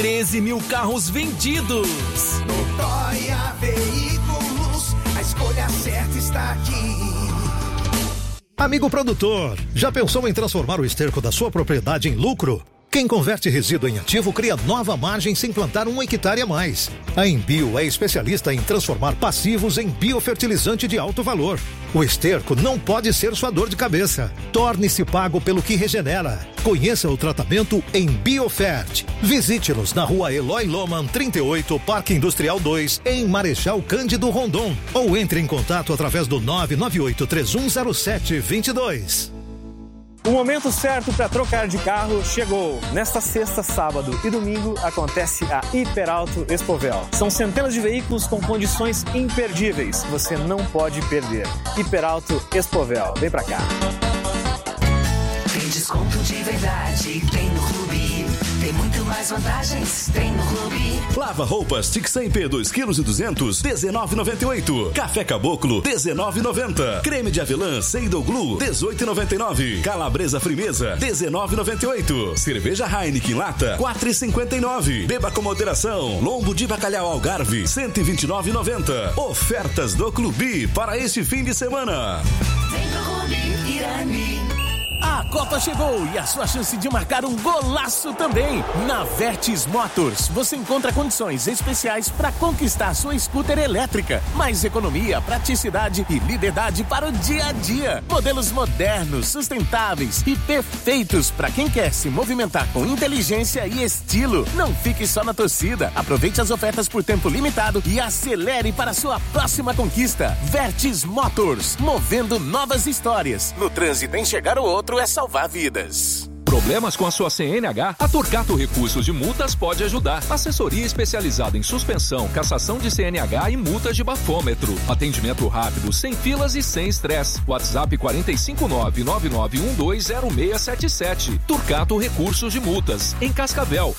13 mil carros vendidos. No Toia Veículos, a escolha certa está aqui. Amigo produtor, já pensou em transformar o esterco da sua propriedade em lucro? Quem converte resíduo em ativo cria nova margem sem plantar 1 hectare a mais. A Embio é especialista em transformar passivos em biofertilizante de alto valor. O esterco não pode ser sua dor de cabeça. Torne-se pago pelo que regenera. Conheça o tratamento em Biofert. Visite-nos na rua Eloy Loman 38, Parque Industrial 2, em Marechal Cândido Rondon. Ou entre em contato através do 998-3107-22. O momento certo para trocar de carro chegou. Nesta sexta, sábado e domingo acontece a Hiperauto Expovel. São centenas de veículos com condições imperdíveis. Você não pode perder. Hiperauto Expovel. Vem pra cá. Tem desconto de verdade, tem no Clube. Tem muito mais vantagens, tem no Clube. Lava roupas Tixamp 2 kg e 200, R$19,98. Café Caboclo, R$19,90. Creme de avelã Seidou Glue, R$18,99. Calabresa Frimeza, R$19,98. Cerveja Heineken Lata, R$4,59. Beba com moderação. Lombo de bacalhau Algarve, R$129,90. Ofertas do Clube para este fim de semana. Vem pro Clube Irani. A Copa chegou e a sua chance de marcar um golaço também. Na Vertes Motors, você encontra condições especiais para conquistar sua scooter elétrica. Mais economia, praticidade e liberdade para o dia a dia. Modelos modernos, sustentáveis e perfeitos para quem quer se movimentar com inteligência e estilo. Não fique só na torcida. Aproveite as ofertas por tempo limitado e acelere para sua próxima conquista. Vertes Motors, movendo novas histórias. No trânsito, enxergar o outro é salvar vidas. Problemas com a sua CNH? A Turcato Recursos de Multas pode ajudar. Assessoria especializada em suspensão, cassação de CNH e multas de bafômetro. Atendimento rápido, sem filas e sem estresse. WhatsApp 459-9912-0677. Turcato Recursos de Multas. Em Cascavel,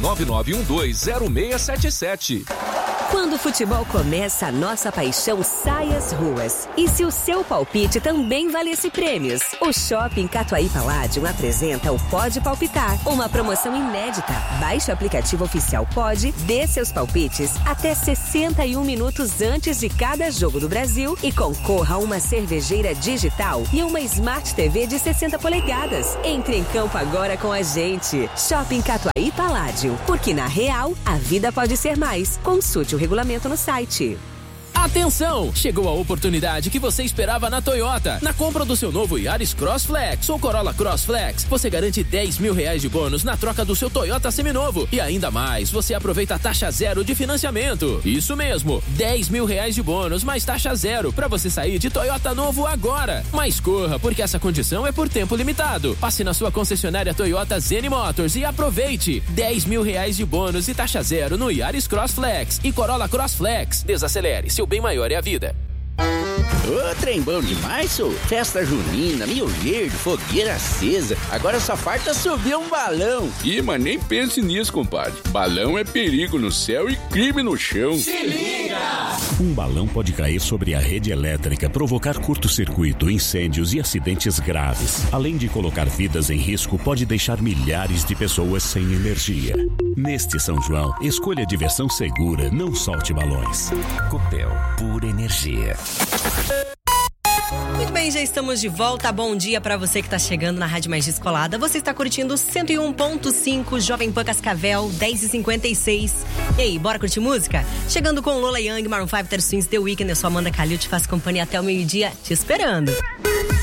99912-0677. Quando o futebol começa, a nossa paixão sai às ruas. E se o seu palpite também valesse prêmios? O Shopping Catuaí Palladium apresenta o Pode Palpitar, uma promoção inédita. Baixe o aplicativo oficial Pode, dê seus palpites até 61 minutos antes de cada jogo do Brasil e concorra a uma cervejeira digital e uma Smart TV de 60 polegadas. Entre em campo agora com a gente. Shopping Catuaí Palladium, porque na real, a vida pode ser mais. Consulte o regulamento no site. Atenção! Chegou a oportunidade que você esperava na Toyota. Na compra do seu novo Yaris Cross Flex ou Corolla Cross Flex, você garante R$10 mil de bônus na troca do seu Toyota seminovo. E ainda mais, você aproveita a taxa zero de financiamento. Isso mesmo, R$10 mil de bônus mais taxa zero para você sair de Toyota novo agora. Mas corra, porque essa condição é por tempo limitado. Passe na sua concessionária Toyota Zen Motors e aproveite. R$10 mil de bônus e taxa zero no Yaris Cross Flex e Corolla Cross Flex. Desacelere, seu bem maior é a vida. Ô, trem bom demais, sou. Festa junina, Rio Verde, fogueira acesa. Agora só falta subir um balão. Ih, mas nem pense nisso, compadre. Balão é perigo no céu e crime no chão. Se liga! Um balão pode cair sobre a rede elétrica, provocar curto-circuito, incêndios e acidentes graves. Além de colocar vidas em risco, pode deixar milhares de pessoas sem energia. Neste São João, escolha diversão segura, não solte balões. Copel, pura energia. Muito bem, já estamos de volta. Bom dia para você que está chegando na Rádio Mais Descolada. Você está curtindo 101.5 Jovem Pan Cascavel, 10h56. E aí, bora curtir música? Chegando com Lola Young, Maroon 5, Ter Swings, The Weeknd. Eu sou Amanda Calil, te faço companhia até o meio-dia, te esperando.